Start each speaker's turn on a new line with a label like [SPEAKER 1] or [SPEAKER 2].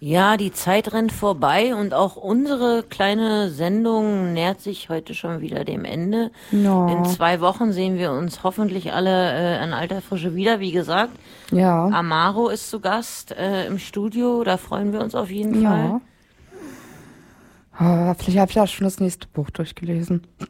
[SPEAKER 1] Ja, die Zeit rennt vorbei und auch unsere kleine Sendung nähert sich heute schon wieder dem Ende. In
[SPEAKER 2] Ja,
[SPEAKER 1] 2 Wochen sehen wir uns hoffentlich alle an alter Frische wieder. Wie gesagt,
[SPEAKER 2] ja,
[SPEAKER 1] Amaro ist zu Gast im Studio, da freuen wir uns auf jeden Fall.
[SPEAKER 2] ja. Vielleicht habe ich auch schon das nächste Buch durchgelesen.